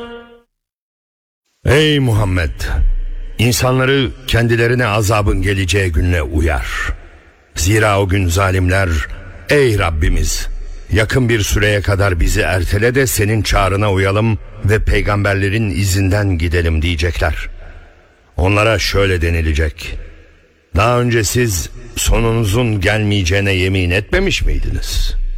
Ey Muhammed! İnsanları kendilerine azabın geleceği günle uyar. Zira o gün zalimler, ey Rabbimiz, yakın bir süreye kadar bizi ertele de senin çağrına uyalım ve peygamberlerin izinden gidelim diyecekler. Onlara şöyle denilecek: daha önce siz sonunuzun gelmeyeceğine yemin etmemiş miydiniz?